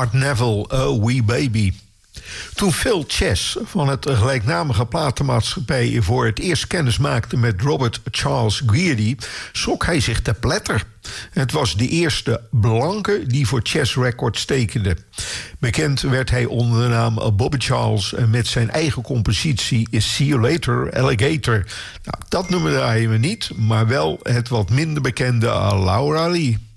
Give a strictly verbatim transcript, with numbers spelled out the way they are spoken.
Art Neville, Oh Wee Baby. Toen Phil Chess van het gelijknamige platenmaatschappij voor het eerst kennis maakte met Robert Charles Geary, schrok hij zich te pletter. Het was de eerste blanke die voor Chess Records tekende. Bekend werd hij onder de naam Bobby Charles met zijn eigen compositie See You Later, Alligator. Nou, dat nummer draaien we niet, maar wel het wat minder bekende Laura Lee.